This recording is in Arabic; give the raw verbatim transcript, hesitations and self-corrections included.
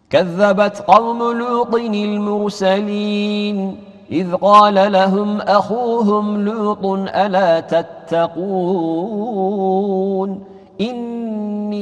كذبت قوم لوط المرسلين إذ قال لهم أخوهم لوط ألا تتقون إني